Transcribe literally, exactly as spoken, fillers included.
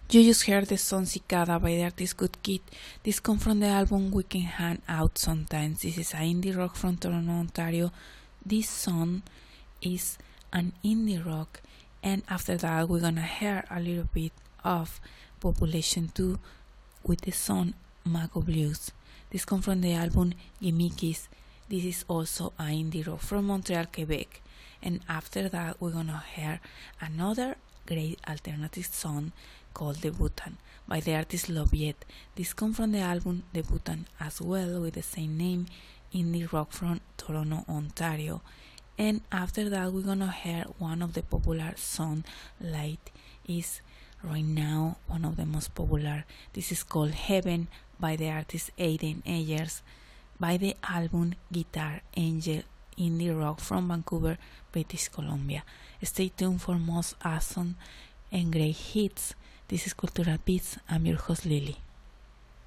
You just heard the song Cicada by the artist Good Kid. This comes from the album We Can Hang Out Sometimes. This is an indie rock from Toronto, Ontario. This song is an indie rock, and after that we're gonna hear a little bit of Population two with the song Mago Blues. This comes from the album Gimme Kiss. This is also an indie rock from Montreal, Quebec. And after that we're gonna hear another great alternative song called The Bhutan by the artist Loviet. This comes from the album The Bhutan as well, with the same name, indie rock from Toronto, Ontario. And after that we're gonna hear one of the popular songs. Light is right now one of the most popular. This is called Heaven by the artist Aiden Ayers by the album Guitar Angel, indie rock from Vancouver, British Columbia. Stay tuned for most awesome and great hits. This is Cultural Beats. I'm your host Lily.